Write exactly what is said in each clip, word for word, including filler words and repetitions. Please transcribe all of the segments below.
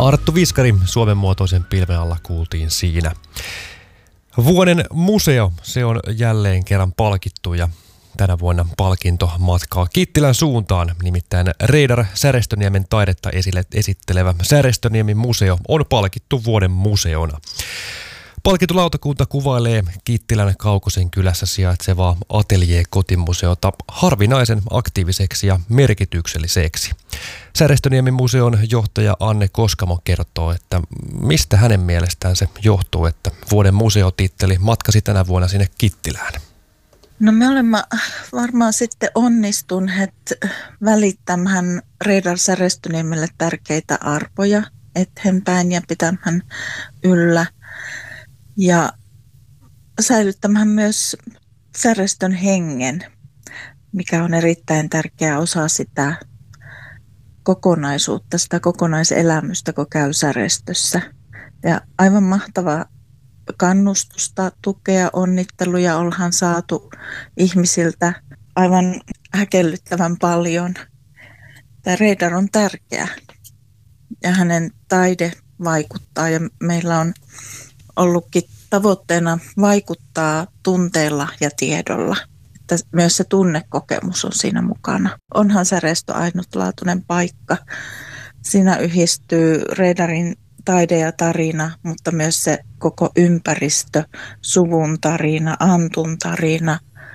Arttu Viskari Suomen muotoisen pilven alla kuultiin siinä. Vuoden museo, se on jälleen kerran palkittu ja tänä vuonna palkinto matkaa Kittilän suuntaan. Nimittäin Reidar Särestöniemen taidetta esille esittelevä Särestöniemen museo on palkittu vuoden museona. Palkittu lautakunta kuvailee Kittilän Kaukosen kylässä sijaitsevaa Atelier-kotimuseota harvinaisen aktiiviseksi ja merkitykselliseksi. Särestöniemen museon johtaja Anne Koskamo kertoo, että mistä hänen mielestään se johtuu, että vuoden museotitteli matkasi tänä vuonna sinne Kittilään. No me olemme varmaan sitten onnistuneet välittämään Reidar Särestöniemelle tärkeitä arvoja eteenpäin ja pitämään yllä. Ja säilyttämään myös Särestön hengen, mikä on erittäin tärkeä osa sitä kokonaisuutta, sitä kokonaiselämystä, kun käy Särestössä. Ja aivan mahtavaa kannustusta, tukea, onnitteluja ollaan saatu ihmisiltä aivan häkellyttävän paljon. Tämä Reidar on tärkeä ja hänen taide vaikuttaa ja meillä on ollutkin tavoitteena vaikuttaa tunteella ja tiedolla, että myös se tunnekokemus on siinä mukana. Onhan Särestö ainutlaatuinen paikka. Siinä yhdistyy Reidarin taide ja tarina, mutta myös se koko ympäristö, suvun tarina, Antun tarina,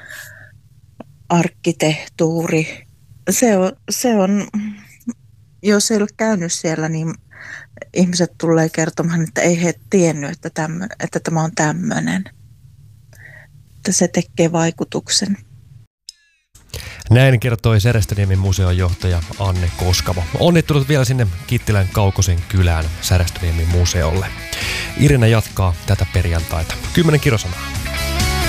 arkkitehtuuri. Se on, se on, jos ei ole käynyt siellä, niin ihmiset tulee kertomaan, että ei he tiennyt, että, tämmö, että tämä on tämmöinen. Että se tekee vaikutuksen. Näin kertoi Särestöniemen museon johtaja Anne Koskamo. Onnittelut vielä sinne Kittilän Kaukosen kylään Särestöniemen museolle. Irina jatkaa tätä perjantaita. Kymmenen kilosanaa.